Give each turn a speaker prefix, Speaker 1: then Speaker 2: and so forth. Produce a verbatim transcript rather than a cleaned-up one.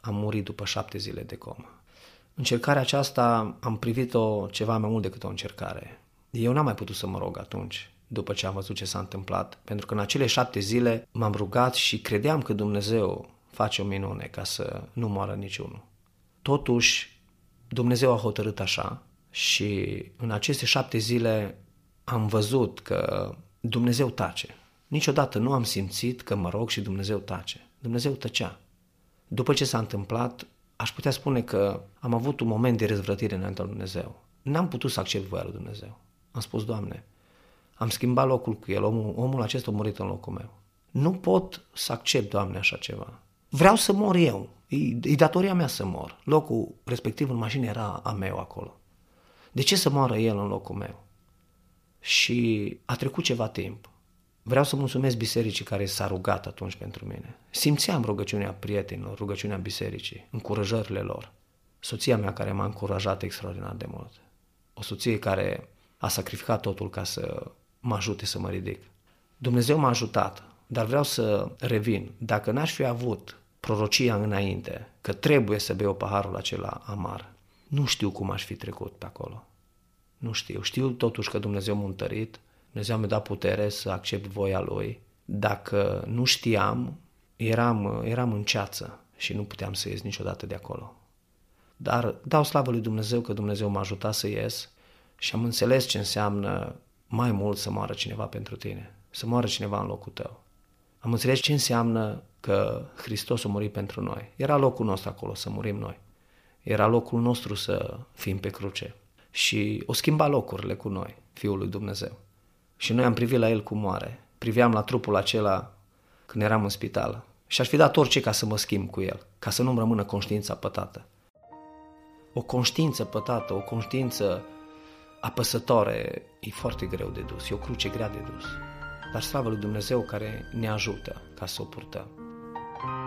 Speaker 1: am murit după șapte zile de comă. Încercarea aceasta am privit-o ceva mai mult decât o încercare. Eu n-am mai putut să mă rog atunci, după ce am văzut ce s-a întâmplat, pentru că în acele șapte zile m-am rugat și credeam că Dumnezeu face o minune ca să nu moară niciunul. Totuși, Dumnezeu a hotărât așa și în aceste șapte zile am văzut că Dumnezeu tace. Niciodată nu am simțit că mă rog și Dumnezeu tace. Dumnezeu tăcea. După ce s-a întâmplat, aș putea spune că am avut un moment de răzvrătire înaintea lui Dumnezeu. N-am putut să accept voia lui Dumnezeu. Am spus, Doamne, am schimbat locul cu el, omul, omul acesta a murit în locul meu. Nu pot să accept, Doamne, așa ceva. Vreau să mor eu, e, e datoria mea să mor. Locul respectiv în mașină era a meu acolo. De ce să moară el în locul meu? Și a trecut ceva timp. Vreau să mulțumesc bisericii care s-a rugat atunci pentru mine. Simțeam rugăciunea prietenilor, rugăciunea bisericii, încurajările lor. Soția mea care m-a încurajat extraordinar de mult. O soție care a sacrificat totul ca să mă ajute să mă ridic. Dumnezeu m-a ajutat, dar vreau să revin. Dacă n-aș fi avut prorocia înainte că trebuie să beau paharul acela amar, nu știu cum aș fi trecut pe acolo. Nu știu. Știu totuși că Dumnezeu m-a întărit, Dumnezeu mi-a dat putere să accept voia Lui. Dacă nu știam, eram, eram în ceață și nu puteam să ies niciodată de acolo. Dar dau slavă lui Dumnezeu că Dumnezeu m-a ajutat să ies și am înțeles ce înseamnă mai mult să moară cineva pentru tine, să moară cineva în locul tău. Am înțeles ce înseamnă că Hristos a murit pentru noi. Era locul nostru acolo să murim noi. Era locul nostru să fim pe cruce. Și o schimba locurile cu noi, Fiul lui Dumnezeu. Și noi am privit la El cum moare. Priveam la trupul acela când eram în spital. Și aș fi dat orice ca să mă schimb cu El, ca să nu-mi rămână conștiința pătată. O conștiință pătată, o conștiință apăsătoare e foarte greu de dus, e o cruce grea de dus. Dar slavă lui Dumnezeu care ne ajută ca să o purtăm.